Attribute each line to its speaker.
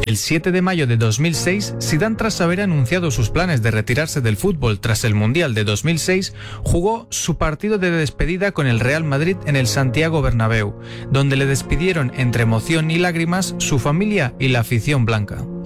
Speaker 1: El 7 de mayo de 2006, Zidane, tras haber anunciado sus planes de retirarse del fútbol tras el Mundial de 2006, jugó su partido de despedida con el Real Madrid en el Santiago Bernabéu, donde le despidieron entre emoción y lágrimas su familia y la afición blanca.